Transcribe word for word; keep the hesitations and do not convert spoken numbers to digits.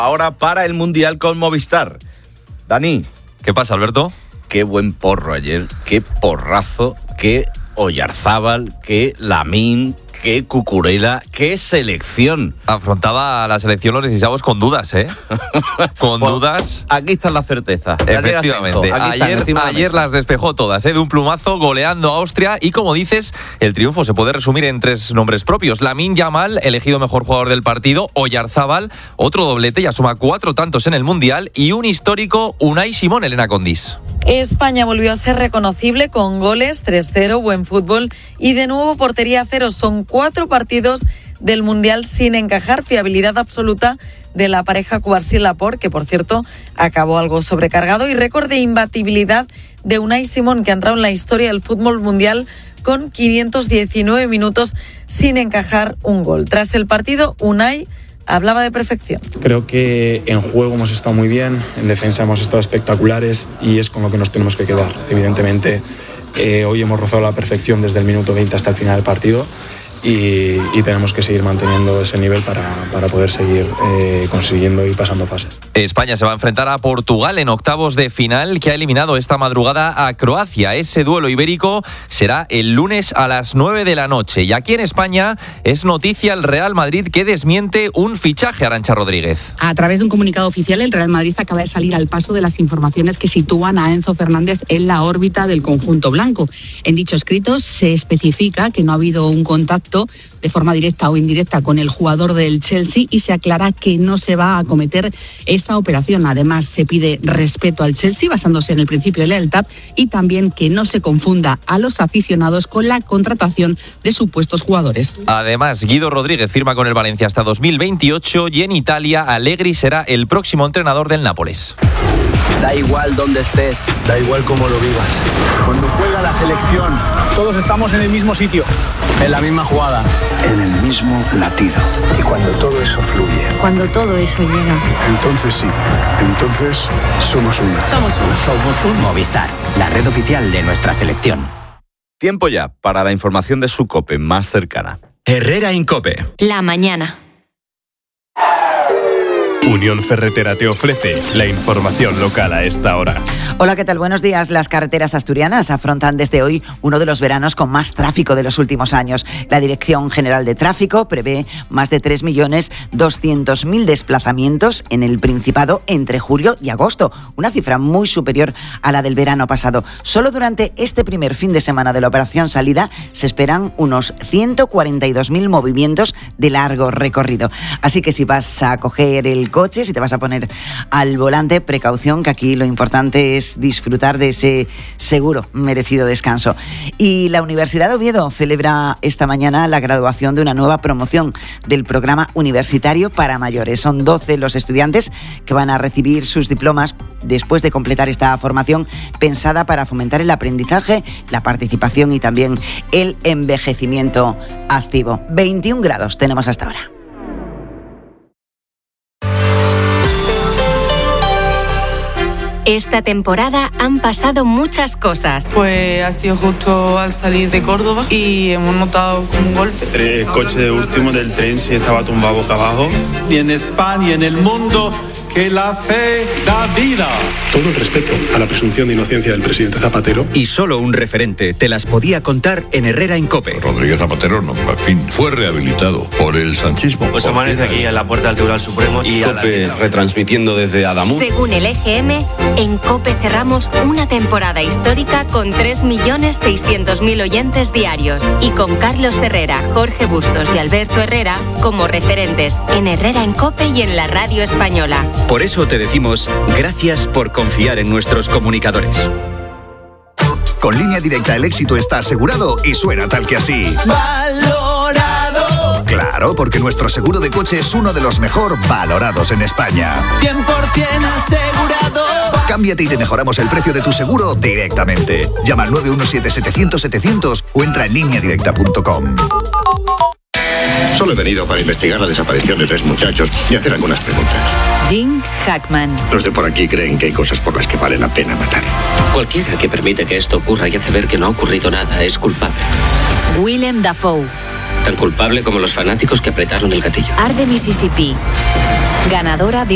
Ahora para el Mundial con Movistar. Dani. ¿Qué pasa, Alberto? Qué buen porro ayer, qué porrazo, qué Oyarzábal, qué Lamín, qué Cucurella, qué selección. Afrontaba a la selección los dieciséis con dudas, ¿eh? Con pues, dudas. Aquí está la certeza. Efectivamente. Ayer, ayer las despejó todas, ¿eh? De un plumazo, goleando a Austria. Y como dices, el triunfo se puede resumir en tres nombres propios. Lamine Yamal, elegido mejor jugador del partido. Oyarzábal, otro doblete, ya suma cuatro tantos en el Mundial. Y un histórico, Unai Simón, Elena Condis. España volvió a ser reconocible con goles, tres cero, buen fútbol y de nuevo portería cero. Son cuatro partidos del Mundial sin encajar, fiabilidad absoluta de la pareja Cubarsí-Laporte, que por cierto acabó algo sobrecargado, y récord de imbatibilidad de Unai Simón, que ha entrado en la historia del fútbol mundial con quinientos diecinueve minutos sin encajar un gol. Tras el partido, Unai hablaba de perfección. Creo que en juego hemos estado muy bien, en defensa hemos estado espectaculares y es con lo que nos tenemos que quedar. Evidentemente, eh, hoy hemos rozado la perfección desde el minuto veinte hasta el final del partido. Y, y tenemos que seguir manteniendo ese nivel para, para poder seguir eh, consiguiendo y pasando fases. España se va a enfrentar a Portugal en octavos de final, que ha eliminado esta madrugada a Croacia. Ese duelo ibérico será el lunes a las nueve de la noche. Y aquí en España es noticia el Real Madrid, que desmiente un fichaje, Arantxa Rodríguez. A través de un comunicado oficial, el Real Madrid acaba de salir al paso de las informaciones que sitúan a Enzo Fernández en la órbita del conjunto blanco. En dicho escrito se especifica que no ha habido un contacto de forma directa o indirecta con el jugador del Chelsea y se aclara que no se va a acometer esa operación. Además, se pide respeto al Chelsea basándose en el principio de lealtad y también que no se confunda a los aficionados con la contratación de supuestos jugadores. Además, Guido Rodríguez firma con el Valencia hasta dos mil veintiocho y en Italia Allegri será el próximo entrenador del Nápoles. Da igual dónde estés, da igual cómo lo vivas. Cuando juega la selección, todos estamos en el mismo sitio, en la misma jugada, en el mismo latido. Y cuando todo eso fluye, cuando todo eso llega, entonces sí, entonces somos una. Somos una. Somos un Movistar, la red oficial de nuestra selección. Tiempo ya para la información de su COPE más cercana. Herrera Incope. La mañana. Unión Ferretera te ofrece la información local a esta hora. Hola, ¿qué tal? Buenos días. Las carreteras asturianas afrontan desde hoy uno de los veranos con más tráfico de los últimos años. La Dirección General de Tráfico prevé más de tres millones doscientos mil desplazamientos en el Principado entre julio y agosto, una cifra muy superior a la del verano pasado. Solo durante este primer fin de semana de la operación salida se esperan unos ciento cuarenta y dos mil movimientos de largo recorrido. Así que si vas a coger el coche, si te vas a poner al volante, precaución, que aquí lo importante es disfrutar de ese seguro merecido descanso. Y la Universidad de Oviedo celebra esta mañana la graduación de una nueva promoción del programa universitario para mayores. Son doce los estudiantes que van a recibir sus diplomas después de completar esta formación pensada para fomentar el aprendizaje, la participación y también el envejecimiento activo. veintiún grados tenemos hasta ahora. Esta temporada han pasado muchas cosas. Pues ha sido justo al salir de Córdoba y hemos notado como un golpe. El coche de último del tren sí estaba tumbado boca abajo. Y en España y en el mundo, que la fe da vida. Todo el respeto a la presunción de inocencia del presidente Zapatero. Y solo un referente te las podía contar en Herrera Incope. Rodríguez Zapatero, no, en fin, fue rehabilitado por el sanchismo. Pues amanece aquí en la puerta del Tribunal Supremo y COPE retransmitiendo desde Adamuz. Según el E G M, en COPE cerramos una temporada histórica con tres millones seiscientos mil oyentes diarios y con Carlos Herrera, Jorge Bustos y Alberto Herrera como referentes en Herrera en COPE y en la radio española. Por eso te decimos gracias por confiar en nuestros comunicadores. Con Línea Directa el éxito está asegurado y suena tal que así. ¡Valorado! Claro, porque nuestro seguro de coche es uno de los mejor valorados en España. cien por ciento asegurado. Cámbiate y te mejoramos el precio de tu seguro directamente. Llama al nueve uno siete, setecientos, setecientos o entra en línea directa punto com. Solo he venido para investigar la desaparición de tres muchachos y hacer algunas preguntas. Jim Hackman. Los de por aquí creen que hay cosas por las que vale la pena matar. Cualquiera que permite que esto ocurra y hace ver que no ha ocurrido nada es culpable. Willem Dafoe. Tan culpable como los fanáticos que apretaron el gatillo. Art de Mississippi. Ganadora de